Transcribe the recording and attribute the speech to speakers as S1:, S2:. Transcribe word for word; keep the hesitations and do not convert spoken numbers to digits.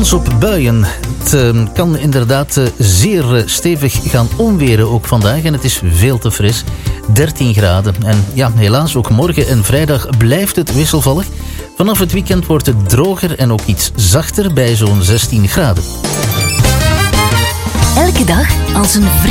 S1: Kans op buien. Het uh, kan inderdaad uh, zeer uh, stevig gaan onweren ook vandaag. En het is veel te fris. dertien graden. En ja, helaas ook morgen en vrijdag blijft het wisselvallig. Vanaf het weekend wordt het droger en ook iets zachter bij zo'n zestien graden.
S2: Elke dag als een